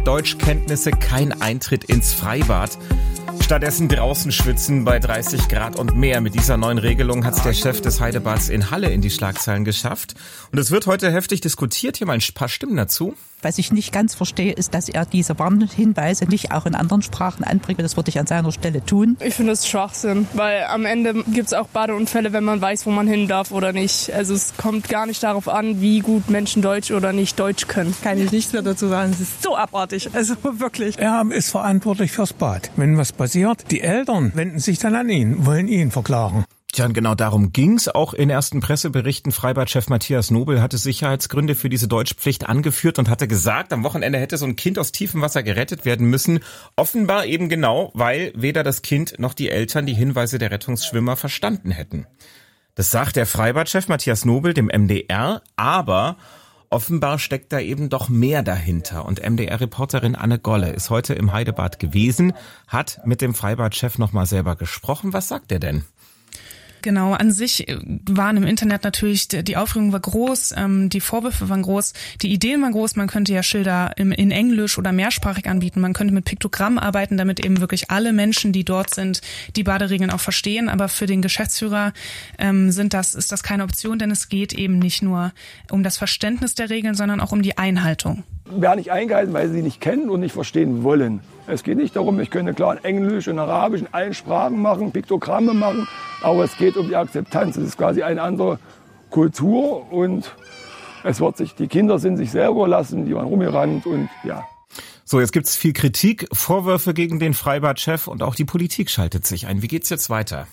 Deutschkenntnisse kein Eintritt ins Freibad. Stattdessen draußen schwitzen bei 30 Grad und mehr. Mit dieser neuen Regelung hat es der Chef des Heidebads in Halle in die Schlagzeilen geschafft. Und es wird heute heftig diskutiert. Hier mal ein paar Stimmen dazu. Was ich nicht ganz verstehe, ist, dass er diese Warnhinweise nicht auch in anderen Sprachen anbringt. Das würde ich an seiner Stelle tun. Ich finde es Schwachsinn, weil am Ende gibt es auch Badeunfälle, wenn man weiß, wo man hin darf oder nicht. Also es kommt gar nicht darauf an, wie gut Menschen Deutsch oder nicht Deutsch können. Kann ich nichts mehr dazu sagen. Es ist so abartig, also wirklich. Er ist verantwortlich fürs Bad. Wenn was passiert, die Eltern wenden sich dann an ihn, wollen ihn verklagen. Tja, und genau darum ging's. Auch in ersten Presseberichten. Freibadchef Matthias Nobel hatte Sicherheitsgründe für diese Deutschpflicht angeführt und hatte gesagt, am Wochenende hätte so ein Kind aus tiefem Wasser gerettet werden müssen. Offenbar eben genau, weil weder das Kind noch die Eltern die Hinweise der Rettungsschwimmer verstanden hätten. Das sagt der Freibadchef Matthias Nobel dem MDR, aber offenbar steckt da eben doch mehr dahinter. Und MDR-Reporterin Anne Golle ist heute im Heidebad gewesen, hat mit dem Freibadchef nochmal selber gesprochen. Was sagt er denn? Genau, an sich waren im Internet natürlich, die Aufregung war groß, die Vorwürfe waren groß, die Ideen waren groß, man könnte ja Schilder in Englisch oder mehrsprachig anbieten, man könnte mit Piktogrammen arbeiten, damit eben wirklich alle Menschen, die dort sind, die Baderegeln auch verstehen, aber für den Geschäftsführer ist das keine Option, denn es geht eben nicht nur um das Verständnis der Regeln, sondern auch um die Einhaltung. Werden nicht eingehalten, weil sie nicht kennen und nicht verstehen wollen. Es geht nicht darum, ich könnte klar in Englisch, in Arabisch, in allen Sprachen machen, Piktogramme machen, aber es geht um die Akzeptanz. Es ist quasi eine andere Kultur und die Kinder sind sich selber überlassen, die waren rumgerannt und ja. So, jetzt gibt's viel Kritik, Vorwürfe gegen den Freibadchef und auch die Politik schaltet sich ein. Wie geht's jetzt weiter?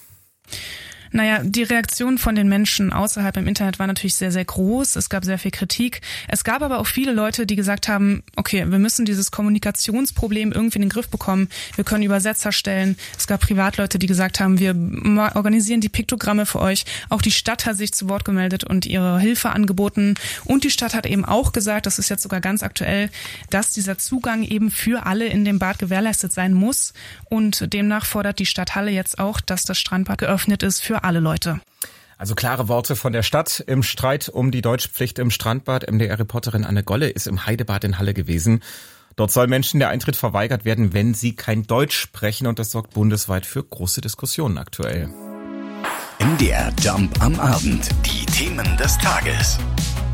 Naja, die Reaktion von den Menschen außerhalb im Internet war natürlich sehr, sehr groß. Es gab sehr viel Kritik. Es gab aber auch viele Leute, die gesagt haben, okay, wir müssen dieses Kommunikationsproblem irgendwie in den Griff bekommen. Wir können Übersetzer stellen. Es gab Privatleute, die gesagt haben, wir organisieren die Piktogramme für euch. Auch die Stadt hat sich zu Wort gemeldet und ihre Hilfe angeboten. Und die Stadt hat eben auch gesagt, das ist jetzt sogar ganz aktuell, dass dieser Zugang eben für alle in dem Bad gewährleistet sein muss. Und demnach fordert die Stadt Halle jetzt auch, dass das Strandbad geöffnet ist für alle Leute. Also klare Worte von der Stadt im Streit um die Deutschpflicht im Strandbad. MDR-Reporterin Anne Golle ist im Heidebad in Halle gewesen. Dort soll Menschen der Eintritt verweigert werden, wenn sie kein Deutsch sprechen. Und das sorgt bundesweit für große Diskussionen aktuell. MDR Jump am Abend. Die Themen des Tages.